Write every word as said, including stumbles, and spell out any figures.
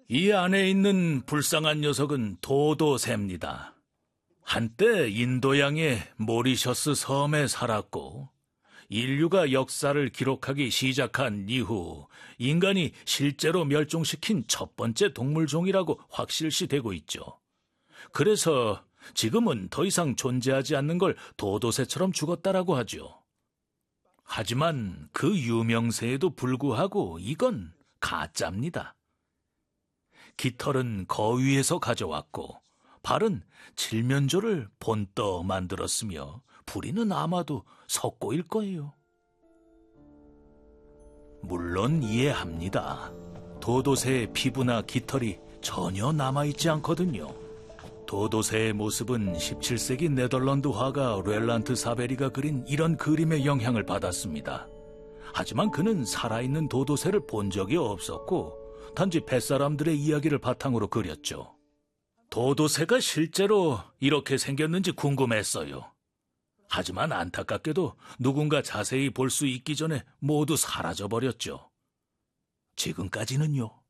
이 안에 있는 불쌍한 녀석은 도도새입니다. 한때 인도양의 모리셔스 섬에 살았고 인류가 역사를 기록하기 시작한 이후 인간이 실제로 멸종시킨 첫 번째 동물종이라고 확실시되고 있죠. 그래서 지금은 더 이상 존재하지 않는 걸 도도새처럼 죽었다라고 하죠. 하지만 그 유명세에도 불구하고 이건 가짜입니다. 깃털은 거위에서 가져왔고 발은 칠면조를 본떠 만들었으며 부리는 아마도 석고일 거예요. 물론 이해합니다. 도도새의 피부나 깃털이 전혀 남아있지 않거든요. 도도새의 모습은 십칠 세기 네덜란드 화가 렐란트 사베리가 그린 이런 그림의 영향을 받았습니다. 하지만 그는 살아있는 도도새를 본 적이 없었고 단지 뱃사람들의 이야기를 바탕으로 그렸죠. 도도새가 실제로 이렇게 생겼는지 궁금했어요. 하지만 안타깝게도 누군가 자세히 볼 수 있기 전에 모두 사라져버렸죠. 지금까지는요.